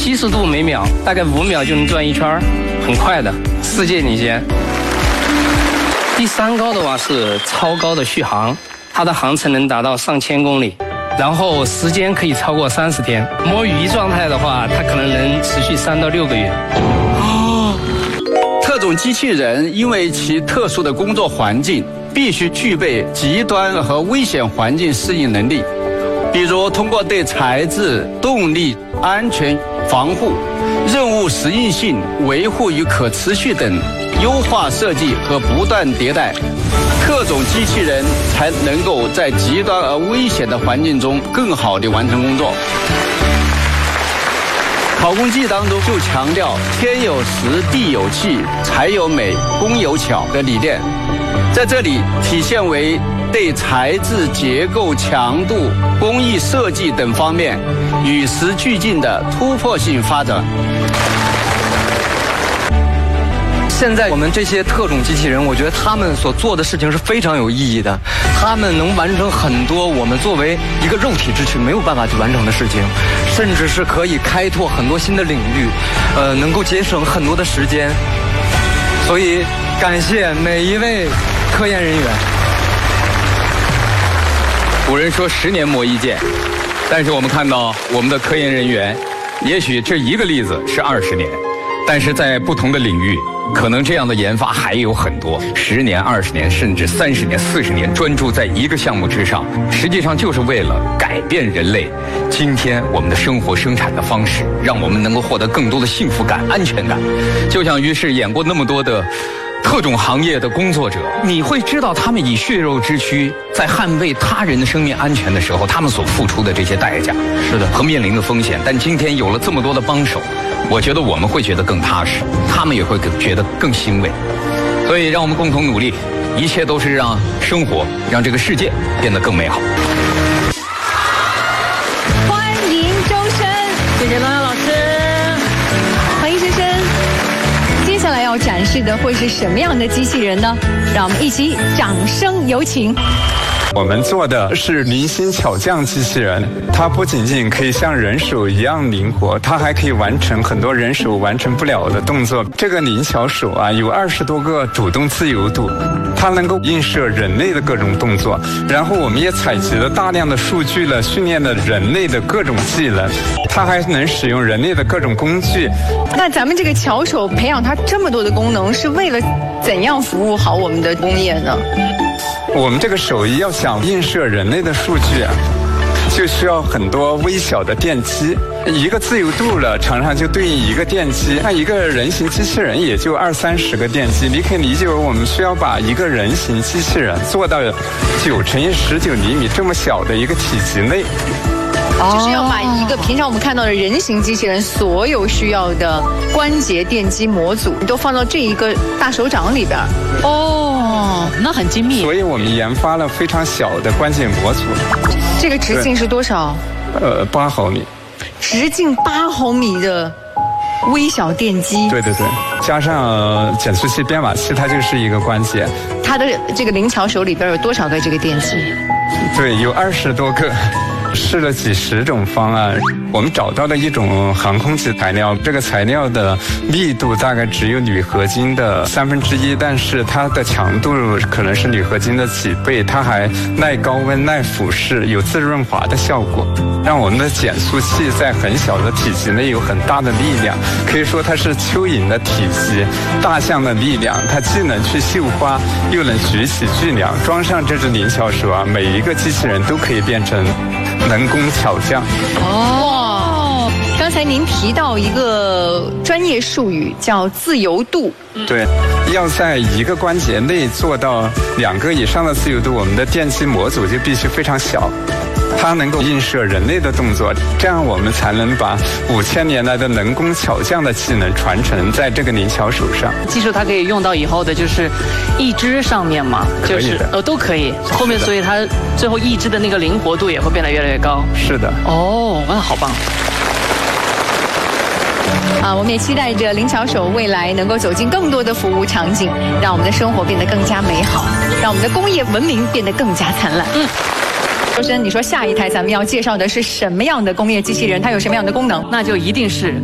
70度每秒，大概5秒就能转一圈，很快的，世界领先。第3高的话是超高的续航，它的航程能达到上千公里，然后时间可以超过30天。摸鱼状态的话，它可能能持续3到6个月。 特种机器人因为其特殊的工作环境，必须具备极端和危险环境适应能力，比如通过对材质、动力、安全、防护、任务适应性、维护与可持续等优化设计和不断迭代，特种机器人才能够在极端而危险的环境中更好地完成工作。考工记当中就强调天有时，地有气，材有美，工有巧的理念，在这里体现为对材质、结构、强度、工艺设计等方面与时俱进的突破性发展。 现在我们这些特种机器人，我觉得他们所做的事情是非常有意义的，他们能完成很多我们作为一个肉体之躯没有办法去完成的事情，甚至是可以开拓很多新的领域，能够节省很多的时间。所以感谢每一位科研人员。 古人说10年磨一剑，但是我们看到我们的科研人员，也许这一个例子是20年，但是在不同的领域，可能这样的研发还有很多，10年、20年，甚至30年、40年，专注在一个项目之上，实际上就是为了改变人类今天我们的生活生产的方式，让我们能够获得更多的幸福感、安全感。就像于是演过那么多的特种行业的工作者，你会知道他们以血肉之躯在捍卫他人的生命安全的时候，他们所付出的这些代价，是的，和面临的风险。但今天有了这么多的帮手，我觉得我们会觉得更踏实，他们也会觉得更欣慰。所以让我们共同努力，一切都是让生活，让这个世界变得更美好。 欢迎周深，谢谢罗阳老师，欢迎深深。接下来要展示的会是什么样的机器人呢？让我们一起掌声有请。 我们做的是零星巧匠机器人，它不仅仅可以像人手一样灵活，它还可以完成很多人手完成不了的动作。这个灵巧手啊，有20多个主动自由度，它能够映射人类的各种动作。然后我们也采集了大量的数据了，训练了人类的各种技能，它还能使用人类的各种工具。 那咱们这个巧手培养它这么多的功能，是为了怎样服务好我们的工业呢？ 我们这个手艺要想映射人类的数据啊，就需要很多微小的电机，一个自由度了，常常就对应一个电机。那一个人形机器人也就20-30个电机，你可以理解为我们需要把一个人形机器人做到9×19厘米这么小的一个体积内。 就是要把一个平常我们看到的人形机器人所有需要的关节电机模组，都放到这一个大手掌里边。哦，那很精密。 所以我们研发了非常小的关节模组。 这个直径是多少 ？8毫米。 直径8毫米的微小电机。 对对对，加上减速器、编码器，它就是一个关节。 它的这个灵巧手里边有多少个这个电机？ 对，有20多个。试了几10种方案，我们找到了一种航空级材料，这个材料的密度大概只有铝合金的1/3，但是它的强度可能是铝合金的几倍，它还耐高温、耐腐蚀，有自润滑的效果，让我们的减速器在很小的体积内有很大的力量，可以说它是蚯蚓的体积，大象的力量，它既能去绣花，又能举起巨梁。装上这只灵巧手啊，每一个机器人都可以变成能工巧匠。 哦，刚才您提到一个专业术语叫自由度。 对，要在一个关节内做到2个以上的自由度，我们的电机模组就必须非常小，它能够映射人类的动作，这样我们才能把5000年来的能工巧匠的技能传承在这个灵巧手上。 技术它可以用到以后的就是义肢上面嘛，就是都可以。后面所以它最后义肢的那个灵活度也会变得越来越高。 是的。 哦，那好棒。 我们也期待着灵巧手未来能够走进更多的服务场景，让我们的生活变得更加美好，让我们的工业文明变得更加灿烂。周深，你说下一台咱们要介绍的是什么样的工业机器人？它有什么样的功能？ 那就一定是